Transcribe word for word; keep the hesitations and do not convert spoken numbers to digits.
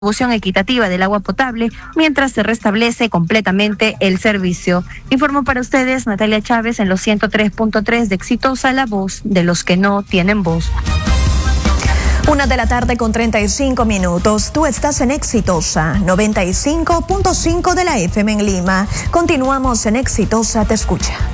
distribución equitativa del agua potable mientras se restablece completamente el servicio. Informo para ustedes Natalia Chávez en los ciento tres punto tres de Exitosa, la voz de los que no tienen voz. Una de la tarde con treinta y cinco minutos. Tú estás en Exitosa, noventa y cinco punto cinco de la F M en Lima. Continuamos en Exitosa Te Escucha.